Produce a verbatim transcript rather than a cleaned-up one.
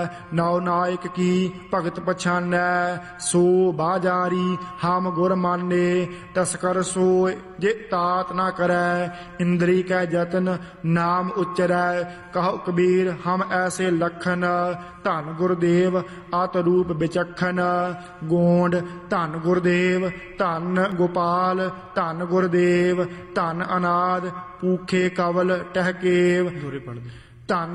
नौ नायक की भगत पछानै, सो बाजारी हम गुर माने, तस्कर सो जे तात न करै, इंद्री कै जतन नाम उच्चरै, कहो कबीर हम ऐसे लखन, धन गुरदेव अत रूप विचखन, गोंड धन गुरदेव धन गोपाल, धन गुरदेव धन अनाद, पूखे कवल टहकेव, धन